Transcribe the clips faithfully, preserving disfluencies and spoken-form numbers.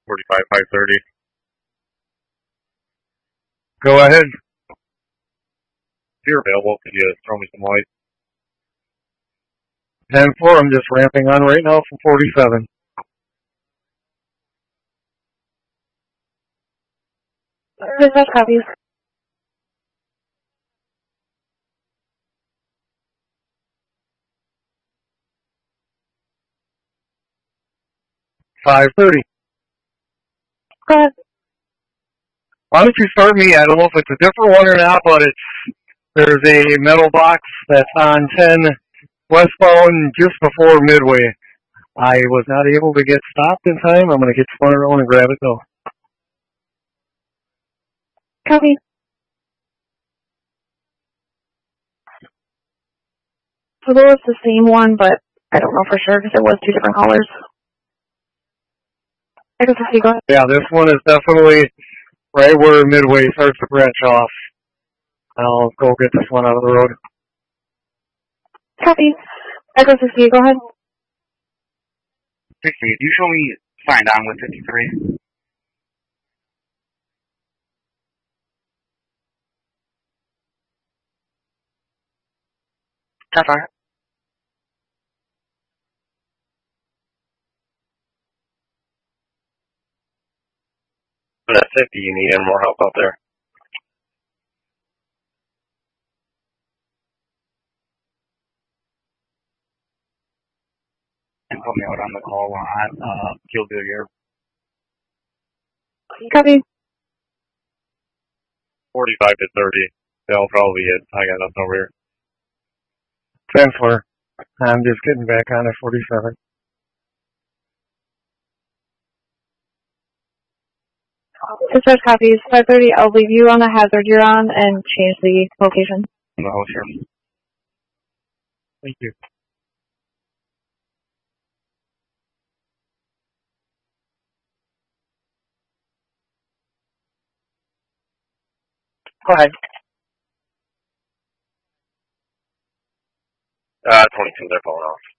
forty-five, five thirty. Go ahead. If you're available, could you throw me some light? ten four, I'm just ramping on right now from forty-seven. Dispatch copies. five thirty. Go ahead. Why don't you start me? I don't know if it's a different one or not, but it's there's a metal box that's on ten westbound just before Midway. I was not able to get stopped in time. I'm going to get spun around and grab it though. Copy. So it was the same one, but I don't know for sure because it was two different colors. I guess I see, go ahead. Yeah, this one is definitely right where Midway starts to branch off. I'll go get this one out of the road. Copy. Echo sixty-eight, go ahead. sixty-eight, you show me signed on with fifty-three. That's all right. For that fifty, you need any more help out there? And put me out on the call on uh, Killdeer. Copy. forty-five to thirty. They'll probably hit. I got nothing over here. ten four. I'm just getting back on at forty-seven. Dispatch copies. five thirty, I'll leave you on the hazard you're on and change the location. No, sure. Thank you. Go ahead. Uh, twenty-two, they're falling off.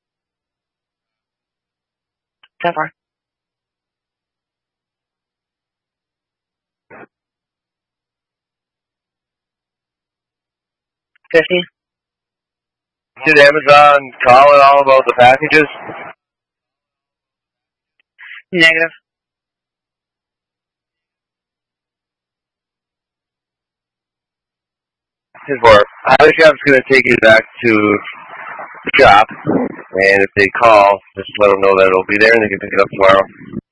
ten four. fifty. Did Amazon call at all about the packages? Negative. His work. Highway shop's going to take you back to the shop, and if they call, just let them know that it'll be there and they can pick it up tomorrow.